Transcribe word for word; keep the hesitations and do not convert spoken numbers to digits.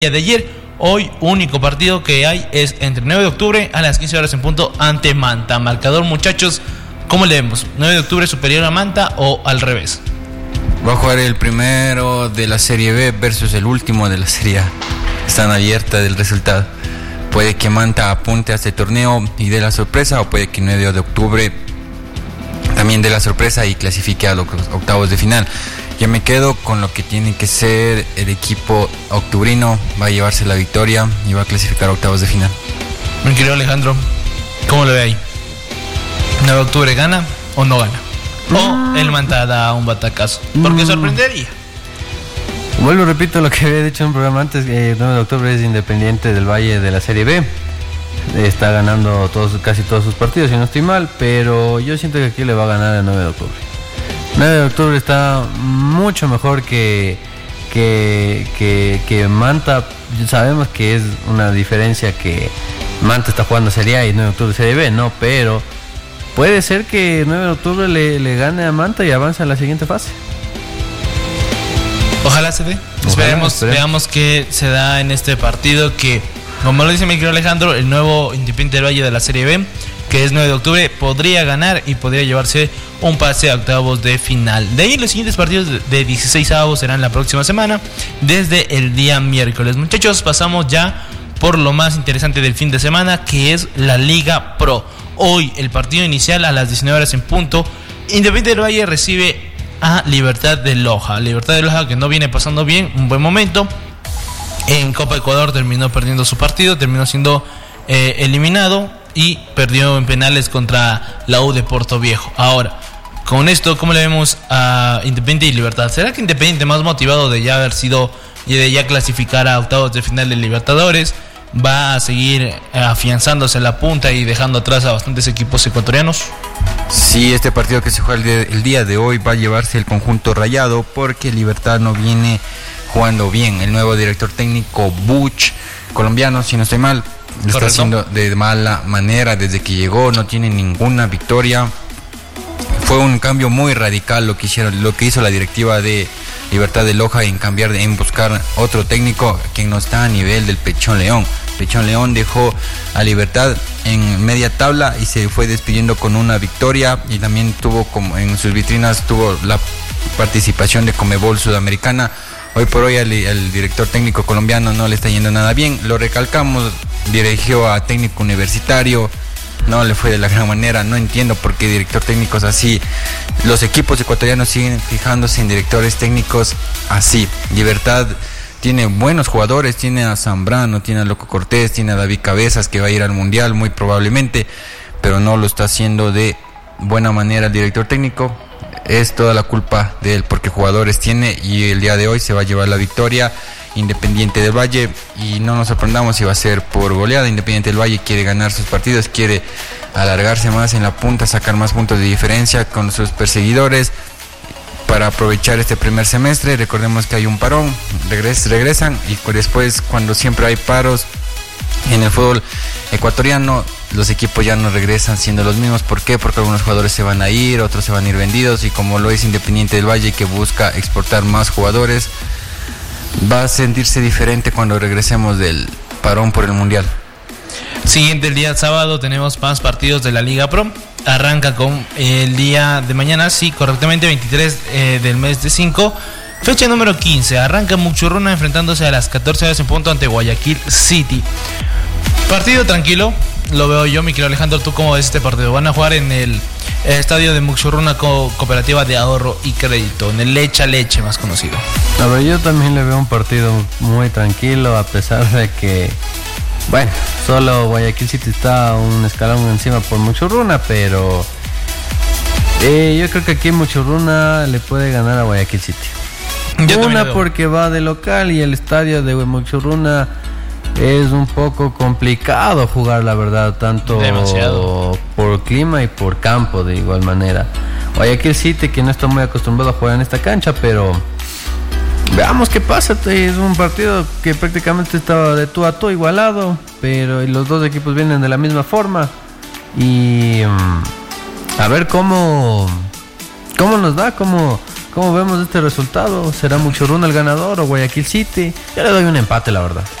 de ayer. Hoy único partido que hay es entre nueve de octubre a las quince horas en punto ante Manta. Marcador, muchachos, ¿cómo le vemos? ¿nueve de octubre superior a Manta o al revés? Va a jugar el primero de la Serie B versus el último de la Serie A. Están abiertas del resultado. Puede que Manta apunte a este torneo y dé la sorpresa, o puede que nueve de octubre también dé la sorpresa y clasifique a los octavos de final. Yo me quedo con lo que tiene que ser el equipo octubrino. Va a llevarse la victoria y va a clasificar a octavos de final. Mi querido Alejandro, ¿cómo lo ve ahí? ¿nueve de octubre gana o no gana? ¿O el Manta da un batacazo? Porque sorprendería. Vuelvo, repito lo que había dicho en un programa antes. El nueve de octubre es Independiente del Valle de la Serie B. Está ganando todos, casi todos sus partidos, si no estoy mal. Pero yo siento que aquí le va a ganar el nueve de octubre. nueve de octubre está mucho mejor que, que, que, que Manta. Sabemos que es una diferencia que Manta está jugando Serie A y nueve de octubre Serie B, no, pero puede ser que nueve de octubre le, le gane a Manta y avance a la siguiente fase. Ojalá se dé. Esperemos, esperemos, veamos qué se da en este partido que, como lo dice mi querido Alejandro, el nuevo Independiente del Valle de la Serie B, que es nueve de octubre, podría ganar y podría llevarse un pase a octavos de final. De ahí los siguientes partidos de dieciséis avos serán la próxima semana, desde el día miércoles. Muchachos, pasamos ya por lo más interesante del fin de semana, que es la Liga Pro. Hoy el partido inicial a las diecinueve horas en punto. Independiente del Valle recibe a Libertad de Loja. Libertad de Loja que no viene pasando bien, un buen momento. En Copa Ecuador terminó perdiendo su partido, terminó siendo eh, eliminado y perdió en penales contra la U de Puerto Viejo. Ahora, con esto, ¿cómo le vemos a Independiente y Libertad? ¿Será que Independiente, más motivado de ya haber sido y de ya clasificar a octavos de final de Libertadores, va a seguir afianzándose en la punta y dejando atrás a bastantes equipos ecuatorianos? Sí, este partido que se juega el día, el día de hoy va a llevarse el conjunto rayado, porque Libertad no viene jugando bien. El nuevo director técnico Buch, colombiano, si no estoy mal, lo está haciendo de mala manera desde que llegó. No tiene ninguna victoria. Fue un cambio muy radical lo que hicieron, lo que hizo la directiva de Libertad de Loja en cambiar, en buscar otro técnico que no está a nivel del Pechón León. Pechón León dejó a Libertad en media tabla y se fue despidiendo con una victoria, y también tuvo como en sus vitrinas tuvo la participación de Conmebol Sudamericana. Hoy por hoy al, al director técnico colombiano no le está yendo nada bien. Lo recalcamos, dirigió a técnico universitario, no le fue de la gran manera. No entiendo por qué director técnicos así. Los equipos ecuatorianos siguen fijándose en directores técnicos así. Libertad tiene buenos jugadores, tiene a Zambrano, tiene a Loco Cortés, tiene a David Cabezas, que va a ir al Mundial muy probablemente, pero no lo está haciendo de buena manera el director técnico. Es toda la culpa de él, porque jugadores tiene, y el día de hoy se va a llevar la victoria Independiente del Valle, y no nos sorprendamos si va a ser por goleada. Independiente del Valle quiere ganar sus partidos, quiere alargarse más en la punta, sacar más puntos de diferencia con sus perseguidores para aprovechar este primer semestre. Recordemos que hay un parón, regres, regresan y después, cuando siempre hay paros en el fútbol ecuatoriano, los equipos ya no regresan siendo los mismos. ¿Por qué? Porque algunos jugadores se van a ir, otros se van a ir vendidos, y como lo es Independiente del Valle, que busca exportar más jugadores, va a sentirse diferente cuando regresemos del parón por el Mundial. Siguiente, el día sábado tenemos más partidos de la Liga Pro. Arranca con el día de mañana, sí, correctamente, veintitrés eh, del mes de cinco. Fecha número quince, arranca Muchurruna enfrentándose a las catorce horas en punto ante Guayaquil City. Partido tranquilo, lo veo yo, mi querido Alejandro. ¿Tú cómo ves este partido? Van a jugar en el estadio de Muchurruna, Co- Cooperativa de Ahorro y Crédito, en el Lecha Leche más conocido. A ver, yo también le veo un partido muy tranquilo, a pesar de que, bueno, solo Guayaquil City está un escalón encima por Muchurruna, pero eh, yo creo que aquí Muchurruna le puede ganar a Guayaquil City. Yo Una porque va de local y el estadio de Muchurruna es un poco complicado jugar, la verdad, tanto Demasiado. por clima y por campo de igual manera. Guayaquil City, que no está muy acostumbrado a jugar en esta cancha, pero veamos qué pasa. Es un partido que prácticamente estaba de tú a tú igualado, pero los dos equipos vienen de la misma forma, y um, a ver cómo cómo nos da, cómo ¿Cómo vemos este resultado? ¿Será Muchurruna el ganador o Guayaquil City? Yo le doy un empate, la verdad.